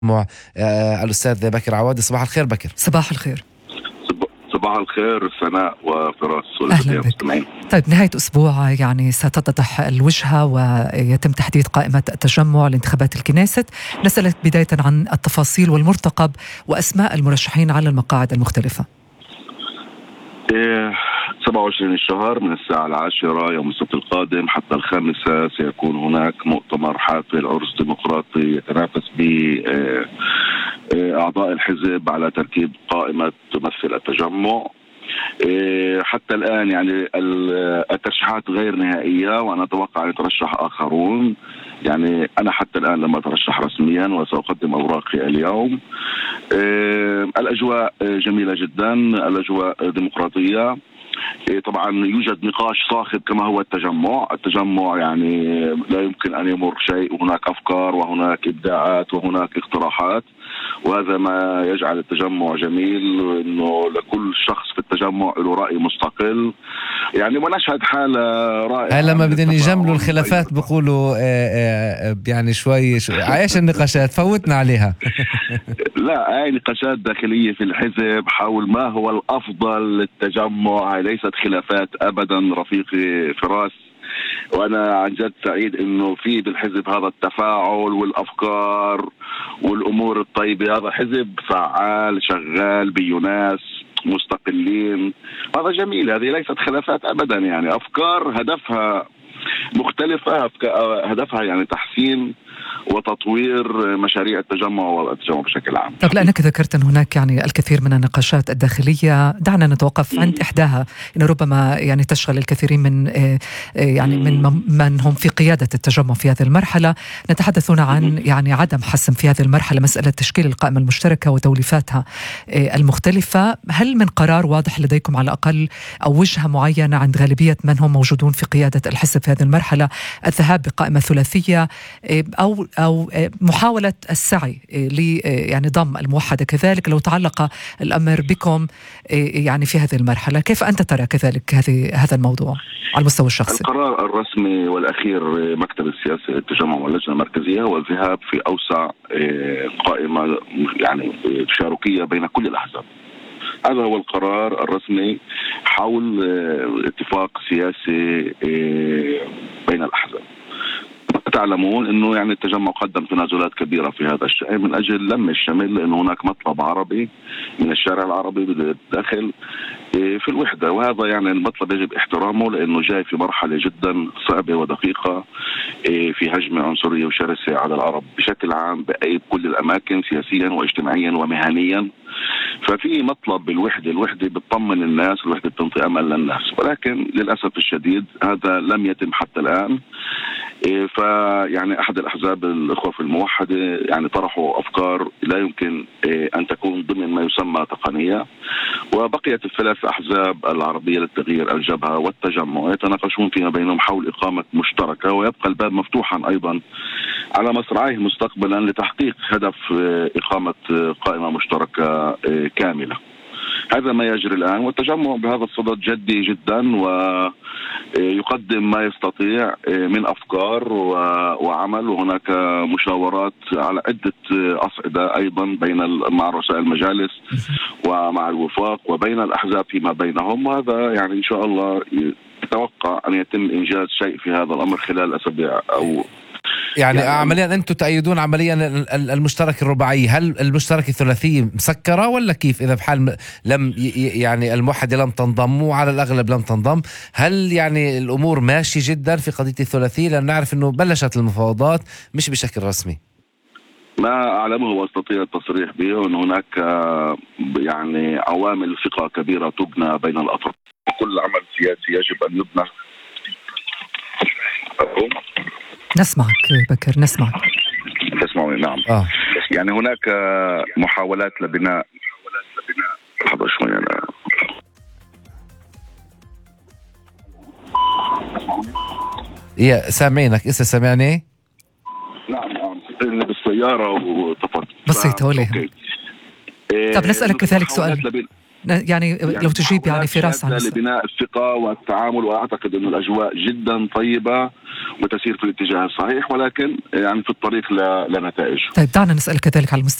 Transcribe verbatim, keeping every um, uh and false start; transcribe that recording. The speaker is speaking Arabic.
مع الأستاذ بكر عوادي. صباح الخير بكر. صباح الخير. صباح الخير سناء وفراس. أهلا بك. طيب، نهاية أسبوع يعني ستتضح الوجهة ويتم تحديد قائمة التجمع لانتخابات الكنيست. نسألك بداية عن التفاصيل والمرتقب وأسماء المرشحين على المقاعد المختلفة. إيه سبعة وعشرين الشهر من الساعة العاشرة يوم السبت القادم حتى الخامسة سيكون هناك مؤتمر حافل عرس ديمقراطي يتنافس به أعضاء الحزب على تركيب قائمة تمثل التجمع. حتى الآن يعني الترشيحات غير نهائية، وأنا أتوقع أن يترشح آخرون. يعني أنا حتى الآن لم أترشح رسميا وسأقدم أوراقي اليوم. الأجواء جميلة جدا، الأجواء ديمقراطية. طبعا يوجد نقاش صاخب كما هو التجمع التجمع يعني لا يمكن أن يمر شيء، هناك أفكار وهناك إبداعات وهناك اقتراحات، وهذا ما يجعل التجمع جميل، إنه لكل شخص في التجمع له رأي مستقل يعني، ونشهد حالة رائعة. لما بدنا يجملوا الخلافات بيقولوا يعني شوي عايش النقاشات فوتنا عليها. لا، هاي نقاشات داخلية في الحزب حول ما هو الأفضل للتجمع، هاي ليست خلافات أبدا رفيقي فراس. وأنا عن جد سعيد إنه في بالحزب هذا التفاعل والأفكار والأمور الطيبة. هذا حزب فعال شغال بيناس مستقلين، هذا جميل. هذه ليست خلافات أبدا، يعني أفكار هدفها مختلفة، هدفها يعني تحسين وتطوير مشاريع التجمع والتجمع بشكل عام. طب لأنك ذكرت أن هناك يعني الكثير من النقاشات الداخلية، دعنا نتوقف عند إحداها إن ربما يعني تشغل الكثيرين من يعني من من هم في قيادة التجمع في هذه المرحلة. نتحدث هنا عن يعني عدم حسم في هذه المرحلة مسألة تشكيل القائمة المشتركة وتوليفاتها المختلفة. هل من قرار واضح لديكم على الأقل أو وجهة معينة عند غالبية من هم موجودون في قيادة الحزب في هذه المرحلة الذهاب بقائمة ثلاثية أو أو محاولة السعي ل يعني ضم الموحدة كذلك، لو تعلق الأمر بكم يعني في هذه المرحلة؟ كيف أنت ترى كذلك هذه هذا الموضوع على المستوى الشخصي؟ القرار الرسمي والأخير مكتب السياسي للتجمع واللجنة المركزية هو الذهاب في أوسع قائمة يعني تشاركية بين كل الأحزاب. هذا هو القرار الرسمي حول اتفاق سياسي بين الأحزاب. تعلمون انه يعني التجمع قدم تنازلات كبيره في هذا الشيء من اجل لم الشمل، لانه هناك مطلب عربي من الشارع العربي بالداخل في الوحده، وهذا يعني المطلب يجب احترامه لانه جاي في مرحله جدا صعبه ودقيقه في هجمه عنصريه وشرسه على العرب بشكل عام باي كل الاماكن سياسيا واجتماعيا ومهنيا. ففي مطلب بالوحده، الوحده بتطمن الناس، الوحده بتنطي امل للناس، ولكن للاسف الشديد هذا لم يتم حتى الان. فيعني أحد الأحزاب الإخوة في الموحدة يعني طرحوا أفكار لا يمكن أن تكون ضمن ما يسمى تقنية، وبقيت الثلاث أحزاب العربية للتغيير الجبهة والتجمع يتناقشون فيما بينهم حول إقامة مشتركة، ويبقى الباب مفتوحا أيضا على مصراعيه مستقبلا لتحقيق هدف إقامة قائمة مشتركة كاملة. هذا ما يجري الآن، والتجمع بهذا الصدد جدي جدا ويقدم ما يستطيع من أفكار وعمل، وهناك مشاورات على عدة أصعدة أيضا بين مع رؤساء المجالس ومع الوفاق وبين الأحزاب فيما بينهم، وهذا يعني إن شاء الله يتوقع أن يتم إنجاز شيء في هذا الأمر خلال أسابيع أو يعني, يعني عمليا أنتم تأيدون عمليا المشترك الرباعي. هل المشترك الثلاثي مسكرة ولا كيف؟ إذا بحال لم يعني الموحدة لم تنضم وعلى الأغلب لم تنضم، هل يعني الأمور ماشي جدا في قضية الثلاثي؟ لأن نعرف أنه بلشت المفاوضات مش بشكل رسمي. ما أعلمه واستطيع التصريح به أن هناك يعني عوامل ثقة كبيرة تبنى بين الأطراف. كل عمل سياسي يجب أن يبنى. نسمعك بكر، نسمعك. تسمعوني؟ نعم. آه. يعني هناك محاولات لبناء لحظة شوي أنا يا سامعينك إسا سامعني؟ نعم نعم بالسيارة وطفت بسيطة وليه. طب نسألك كذلك سؤال لبن... يعني لو تجيب يعني فراس عن لبناء الثقة والتعامل، وأعتقد أن الأجواء جدا طيبة وتسير في الاتجاه الصحيح، ولكن يعني في الطريق لنتائج. طيب دعنا نسأل كذلك على